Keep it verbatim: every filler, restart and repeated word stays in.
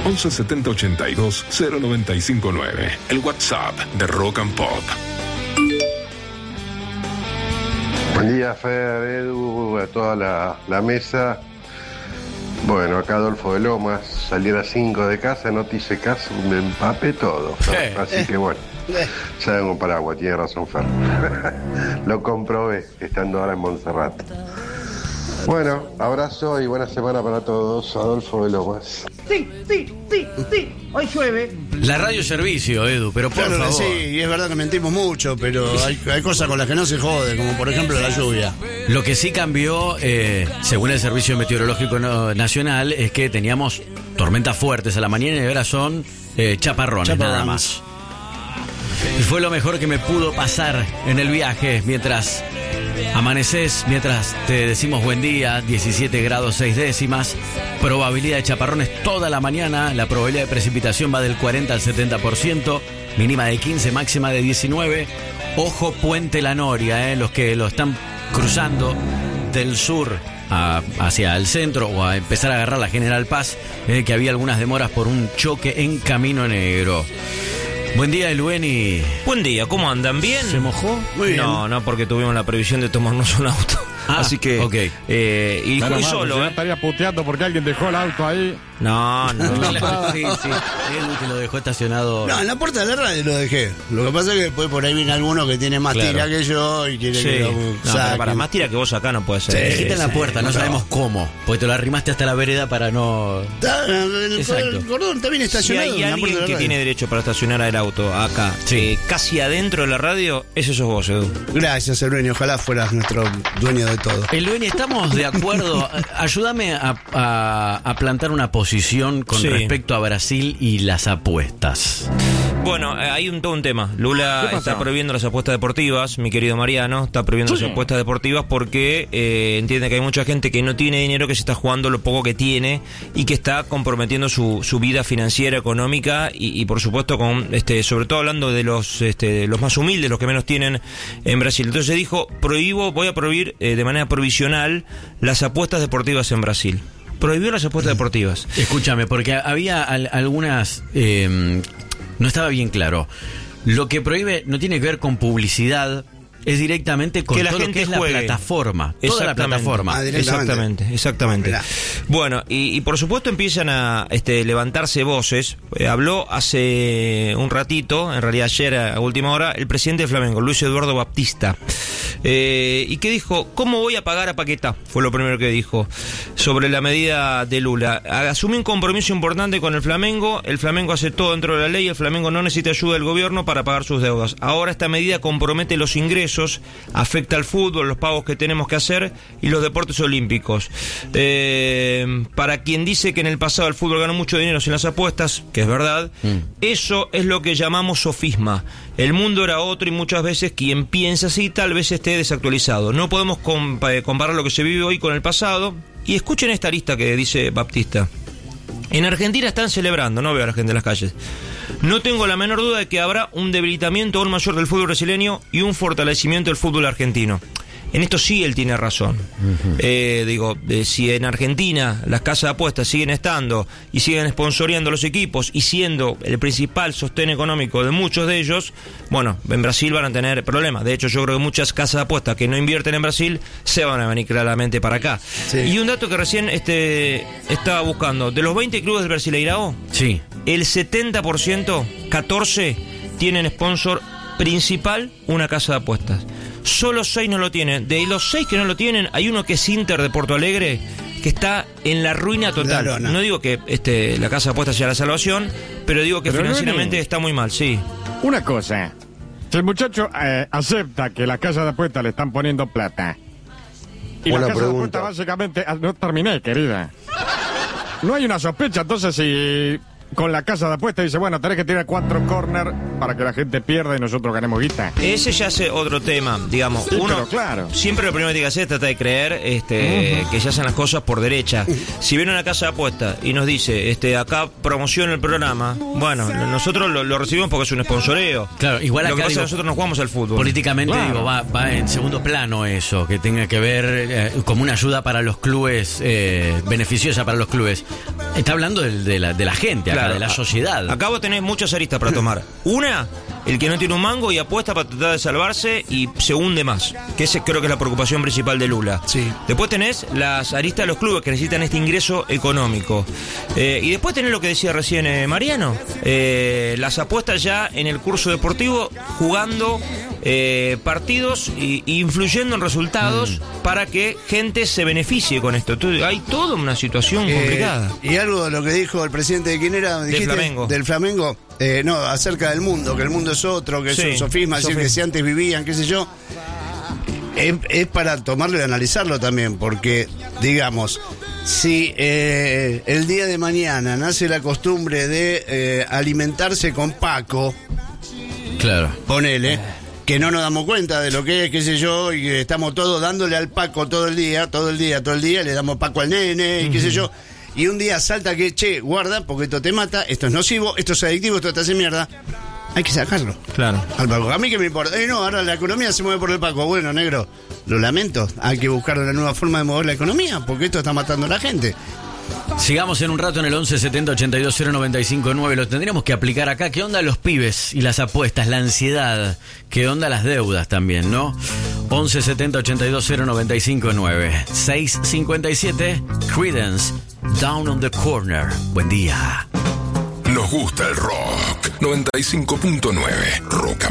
once setenta ochenta y dos cero noventa y cinco nueve. El WhatsApp de Rock and Pop. Buen día, Fer, Edu, a toda la, la mesa. Bueno, acá Adolfo de Lomas, salí a las cinco de casa, no te hice caso, me empapé todo. Eh, Así eh. que bueno, ya tengo un paraguas, tiene razón Fer. Lo comprobé estando ahora en Montserrat. Bueno, abrazo y buena semana para todos. Adolfo de Lomas. Sí, sí, sí, sí. Hoy llueve. La radio servicio, Edu, pero por Claro que favor. sí, y es verdad que mentimos mucho, pero hay, hay cosas con las que no se jode, como por ejemplo la lluvia. Lo que sí cambió, eh, según el Servicio Meteorológico No- Nacional, es que teníamos tormentas fuertes a la mañana y ahora son eh, chaparrones, Chaparrones. nada más. Y fue lo mejor que me pudo pasar en el viaje mientras amaneces, mientras te decimos buen día, diecisiete grados seis décimas, probabilidad de chaparrones toda la mañana, la probabilidad de precipitación va del cuarenta al setenta por ciento, mínima de quince, máxima de diecinueve. Ojo Puente La Noria, eh, los que lo están cruzando del sur a- hacia el centro o a empezar a agarrar la General Paz, eh, que había algunas demoras por un choque en Camino Negro. Buen día, Elueni. Buen día, ¿cómo andan? ¿Bien? ¿Se mojó? Muy bien. No, no, porque tuvimos la previsión de tomarnos un auto. Ah, Así que. ok. Eh, y Claro, fui mano, solo, ya ¿eh? estaría puteando porque alguien dejó el auto ahí. No, no. Claro, sí, sí. Él que lo dejó estacionado. No, en la puerta de la radio lo dejé. Lo que pasa es que después por ahí viene alguno que tiene más Claro. tira que yo y quiere Sí. que lo No, pero saquen. para más tira que vos acá no puede ser. Sí, Dejita en la sí, puerta, no pero- sabemos cómo. Porque te lo arrimaste hasta la vereda para no. Está, el, Exacto. el cordón está bien Si estacionado. hay en la puerta alguien de la que radio. tiene derecho para estacionar el auto acá, Sí. eh, casi adentro de la radio, ese sos vos, Edu. Gracias, el dueño. Ojalá fueras nuestro dueño de todo. Elueni, estamos de acuerdo. Ayúdame a, a- a plantar una posición con Sí. respecto a Brasil y las apuestas. Bueno, eh, hay un todo un tema. Lula ¿Qué pasó? está prohibiendo las apuestas deportivas, mi querido Mariano, está prohibiendo Sí. las apuestas deportivas porque eh, entiende que hay mucha gente que no tiene dinero, que se está jugando lo poco que tiene y que está comprometiendo su, su vida financiera, económica y, y por supuesto con este, sobre todo hablando de los este, los más humildes, los que menos tienen en Brasil. Entonces dijo, prohíbo, voy a prohibir eh, de manera provisional las apuestas deportivas en Brasil. Prohibió las apuestas deportivas. Escúchame, porque había al- algunas. eh, no estaba bien claro. Lo que prohíbe no tiene que ver con publicidad, es directamente con Que la todo lo gente que es juegue. la plataforma. Toda la Exactamente. plataforma. Ah, directamente. Exactamente, exactamente. Mirá. Bueno, y, y por supuesto empiezan a este, levantarse voces. Eh, habló hace un ratito, en realidad ayer a última hora, el presidente de Flamengo, Luis Eduardo Baptista. Eh, y que dijo, ¿cómo voy a pagar a Paquetá? Fue lo primero que dijo sobre la medida de Lula. Asume un compromiso importante con el Flamengo, el Flamengo hace todo dentro de la ley, el Flamengo no necesita ayuda del gobierno para pagar sus deudas. Ahora esta medida compromete los ingresos, afecta al fútbol, los pagos que tenemos que hacer y los deportes olímpicos. Eh, para quien dice que en el pasado el fútbol ganó mucho dinero sin las apuestas, que es verdad, Mm. eso es lo que llamamos sofisma. El mundo era otro y muchas veces quien piensa así tal vez esté desactualizado. No podemos compa- eh, comparar lo que se vive hoy con el pasado. Y escuchen esta lista que dice Baptista. En Argentina están celebrando, no veo a la gente en las calles. No tengo la menor duda de que habrá un debilitamiento aún mayor del fútbol brasileño y un fortalecimiento del fútbol argentino. En esto sí él tiene razón. Eh, digo, eh, si en Argentina las casas de apuestas siguen estando y siguen sponsoreando los equipos y siendo el principal sostén económico de muchos de ellos, bueno, en Brasil van a tener problemas. De hecho, yo creo que muchas casas de apuestas que no invierten en Brasil se van a venir claramente para acá. Sí. Y un dato que recién este, estaba buscando, de los veinte clubes del Brasileirao, Sí. el setenta por ciento, catorce, tienen sponsor principal una casa de apuestas. Solo seis no lo tienen. De los seis que no lo tienen, hay uno que es Inter de Porto Alegre, que está en la ruina total. La lona. No digo que este, la casa de apuestas sea la salvación, pero digo que Pero, financieramente Luis, está muy mal, sí. Una cosa. Si el muchacho eh, acepta que la casa de apuestas le están poniendo plata. Y Buena la casa de pregunta. apuestas básicamente... ah, No terminé, querida. No hay una sospecha, entonces, si con la casa de apuestas dice, bueno, tenés que tirar cuatro corner para que la gente pierda y nosotros ganemos guita. Ese ya es otro tema, digamos. Sí, Uno pero claro. siempre lo primero que tiene que hacer es tratar de creer este, que se hacen las cosas por derecha. Si viene una casa de apuestas y nos dice, este, acá promociona el programa, bueno, nosotros lo, lo recibimos porque es un sponsoreo. Claro, igual lo que acá, pasa es digo, que nosotros no jugamos al fútbol. políticamente, Claro. digo, va, va en segundo plano eso, que tenga que ver eh, como una ayuda para los clubes, eh, beneficiosa para los clubes. Está hablando de, de, la, de la gente, acá, Claro, de la a- sociedad. Acá vos tenés muchas aristas para tomar. Una, el que no tiene un mango y apuesta para tratar de salvarse y se hunde más. Que ese creo que es la preocupación principal de Lula. Sí. Después tenés las aristas de los clubes que necesitan este ingreso económico. Eh, y después tenés lo que decía recién eh, Mariano. Eh, las apuestas ya en el curso deportivo, jugando eh, partidos y, y influyendo en resultados Mm. para que gente se beneficie con esto. Entonces, hay toda una situación Eh, complicada. y algo de lo que dijo el presidente de quién era, dijiste, Flamengo. del Flamengo, eh, no, acerca del mundo, que el mundo es otro, que Sí, es un sofisma, decir sofisma. que si antes vivían, qué sé yo. Es, es para tomarlo y analizarlo también, porque, digamos, si eh, el día de mañana nace la costumbre de eh, alimentarse con Paco, Claro. ponele, que no nos damos cuenta de lo que es, qué sé yo, y que estamos todos dándole al Paco todo el día, todo el día, todo el día, le damos Paco al nene, y qué sé yo, y un día salta que, che, guarda, porque esto te mata, esto es nocivo, esto es adictivo, esto te hace mierda, hay que sacarlo. Claro. Al Paco, a mí que me importa, eh, no, ahora la economía se mueve por el Paco, bueno, negro, lo lamento, hay que buscar una nueva forma de mover la economía, porque esto está matando a la gente. Sigamos en un rato en el once setenta ochenta y dos cero noventa y cinco nueve. Lo tendríamos que aplicar acá. ¿Qué onda los pibes y las apuestas, la ansiedad? ¿Qué onda las deudas también, no? once setenta ochenta y dos cero noventa y cinco nueve. seis cincuenta y siete, Creedence, Down on the Corner. Buen día. Nos gusta el rock. noventa y cinco punto nueve Rock and